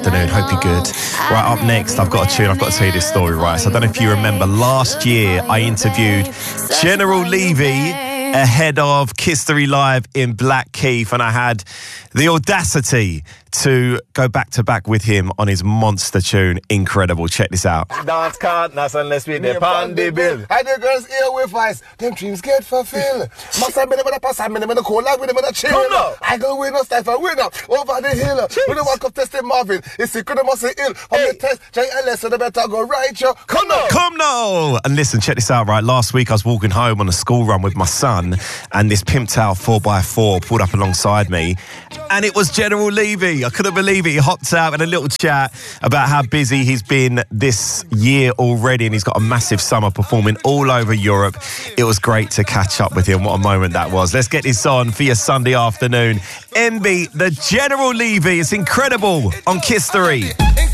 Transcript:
afternoon. Hope you're good. Right, up next, I've got a tune. I've got to tell you this story, right? So I don't know if you remember, last year I interviewed General Levy ahead of Kistery Live in Blackheath, and I had the audacity to go back-to-back with him on his monster tune. Incredible. Check this out. Dance can't not unless we the pandy bill. I the girls here with ice. Them dreams get fulfilled. Must have been able to pass. I'm in the cold, I'm in the chill. I go win us, life I win up over the hill. With the walk of testing Marvin, it's secret, I must say ill. From the test, JLS, so the better go right, yo. Come now. And listen, check this out, right? Last week I was walking home on a school run with my son, and this pimped out 4x4 pulled up alongside me, and it was General Levy. I couldn't believe it. He hopped out and a little chat about how busy he's been this year already, and he's got a massive summer performing all over Europe. It was great to catch up with him. What a moment that was. Let's get this on for your Sunday afternoon. MB, the General Levy. It's incredible on Kistery.